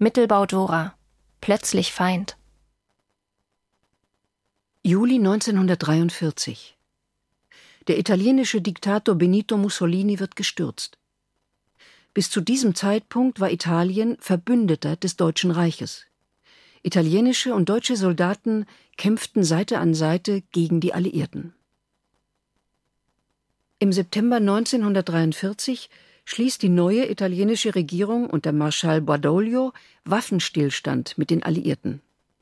Mittelbau Dora. Plötzlich Feind. Juli 1943. Der italienische Diktator Benito Mussolini wird gestürzt. Bis zu diesem Zeitpunkt war Italien Verbündeter des Deutschen Reiches. Italienische und deutsche Soldaten kämpften Seite an Seite gegen die Alliierten. Im September 1943 schließt die neue italienische Regierung unter Marschall Badoglio Waffenstillstand mit den Alliierten.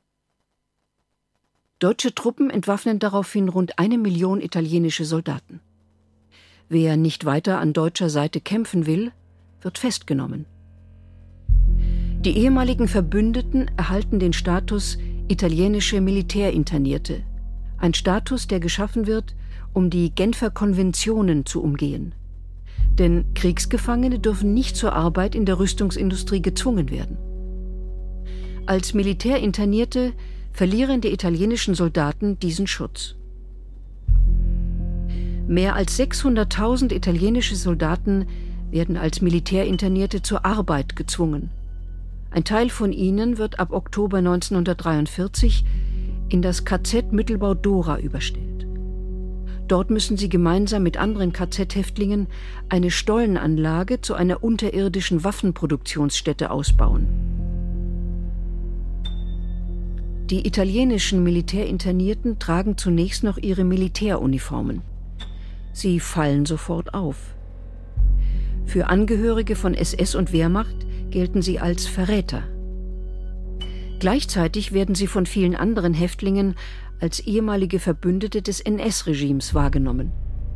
Deutsche Truppen entwaffnen daraufhin rund 1 Million italienische Soldaten. Wer nicht weiter an deutscher Seite kämpfen will, wird festgenommen. Die ehemaligen Verbündeten erhalten den Status italienische Militärinternierte, ein Status, der geschaffen wird, um die Genfer Konventionen zu umgehen. Denn Kriegsgefangene dürfen nicht zur Arbeit in der Rüstungsindustrie gezwungen werden. Als Militärinternierte verlieren die italienischen Soldaten diesen Schutz. Mehr als 600.000 italienische Soldaten werden als Militärinternierte zur Arbeit gezwungen. Ein Teil von ihnen wird ab Oktober 1943 in das KZ Mittelbau Dora überstellt. Dort müssen sie gemeinsam mit anderen KZ-Häftlingen eine Stollenanlage zu einer unterirdischen Waffenproduktionsstätte ausbauen. Die italienischen Militärinternierten tragen zunächst noch ihre Militäruniformen. Sie fallen sofort auf. Für Angehörige von SS und Wehrmacht gelten sie als Verräter. Gleichzeitig werden sie von vielen anderen Häftlingen als ehemalige Verbündete des NS-Regimes wahrgenommen.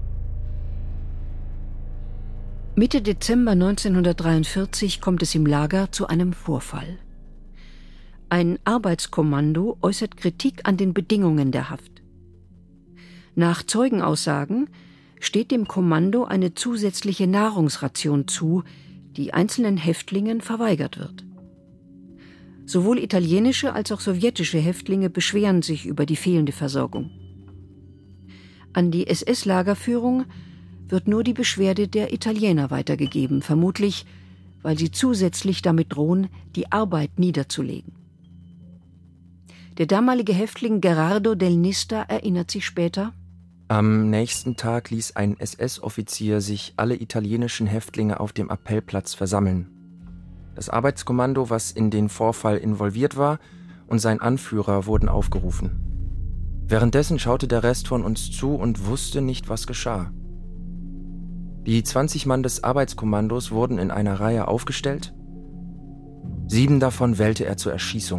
Mitte Dezember 1943 kommt es im Lager zu einem Vorfall. Ein Arbeitskommando äußert Kritik an den Bedingungen der Haft. Nach Zeugenaussagen steht dem Kommando eine zusätzliche Nahrungsration zu, die einzelnen Häftlingen verweigert wird. Sowohl italienische als auch sowjetische Häftlinge beschweren sich über die fehlende Versorgung. An die SS-Lagerführung wird nur die Beschwerde der Italiener weitergegeben, vermutlich, weil sie zusätzlich damit drohen, die Arbeit niederzulegen. Der damalige Häftling Gerardo del Nista erinnert sich später: Am nächsten Tag ließ ein SS-Offizier sich alle italienischen Häftlinge auf dem Appellplatz versammeln. Das Arbeitskommando, was in den Vorfall involviert war, und sein Anführer wurden aufgerufen. Währenddessen schaute der Rest von uns zu und wusste nicht, was geschah. Die 20 Mann des Arbeitskommandos wurden in einer Reihe aufgestellt. 7 davon wählte er zur Erschießung.